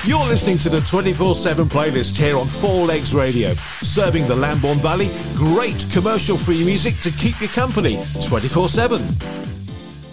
You're listening to the 24/7 playlist here on Four Legs Radio, serving the Lambourne Valley. Great commercial-free music to keep you company 24/7.